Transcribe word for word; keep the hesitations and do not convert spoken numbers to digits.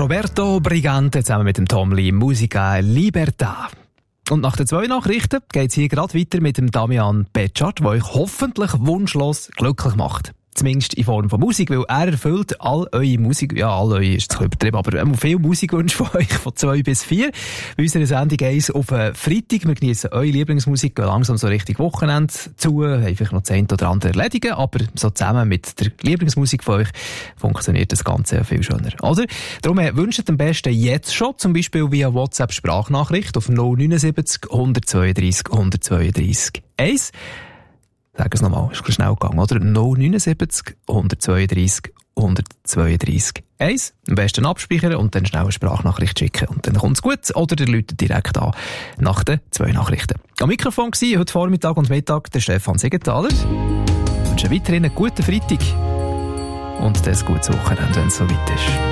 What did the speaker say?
Roberto Brigante zusammen mit dem Tom Lee, Musica Libertà. Und nach den zwei Nachrichten geht es hier gerade weiter mit dem Damian Betschart, der euch hoffentlich wunschlos glücklich macht. Zumindest in Form von Musik, weil er erfüllt all eure Musik, ja, all eure ist zu übertrieben, aber viel Musikwünsche von euch von zwei bis vier. Bei unserer Sendung eins auf Freitag. Wir genießen eure Lieblingsmusik, gehen langsam so richtig Wochenende zu, haben vielleicht noch das eine oder andere erledigen, aber so zusammen mit der Lieblingsmusik von euch funktioniert das Ganze ja viel schöner, oder? Darum wünscht am besten jetzt schon, zum Beispiel via WhatsApp-Sprachnachricht auf null neunundsiebzig, hundertzweiunddreissig, hundertzweiunddreissig eins. Sagen wir es nochmal, ist ein bisschen schnell gegangen, oder? null neunundsiebzig, hundertzweiunddreissig, hundertzweiunddreissig eins. Am besten abspeichern und dann schnell eine Sprachnachricht schicken. Und dann kommt es gut. Oder ihr läutet direkt an nach den zwei Nachrichten. Am Mikrofon war heute Vormittag und Mittag der Stefan Siegenthaler. Ich wünsche weiterhin einen guten Freitag und ein gutes Wochenende, wenn es soweit ist.